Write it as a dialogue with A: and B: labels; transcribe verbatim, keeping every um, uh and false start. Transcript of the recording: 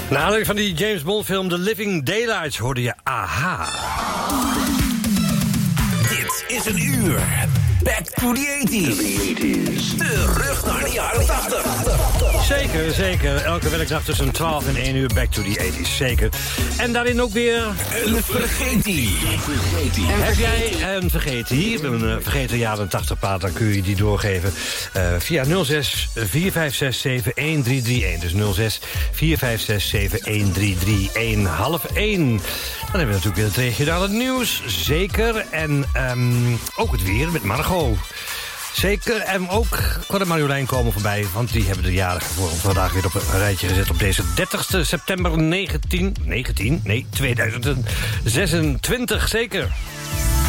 A: Na aanleiding van die James Bond film The Living Daylights hoorde je Aha.
B: Dit is een uur Back to the eighties. Terug naar de jaren tachtig.
A: Zeker, zeker. Elke werkdag tussen twaalf en één uur Back to the eighties. Zeker. En daarin ook weer...
B: Een vergetie.
A: Heb jij een vergetie? Een uh, vergeten jaren tachtig plaat, dan kun je die doorgeven. Uh, via nul zes vier vijf zes zeven een drie drie een. Dus nul zes vier vijf zes zeven een drie drie een. Half één. Dan hebben we natuurlijk weer het regionale nieuws. Zeker. En um, ook het weer met Margot. Zeker, en ook Cor en Marjolein komen voorbij, want die hebben de jarigen voor ons vandaag weer op een rijtje gezet op deze dertigste september negentien, negentien, nee, tweeduizend zesentwintig, zeker.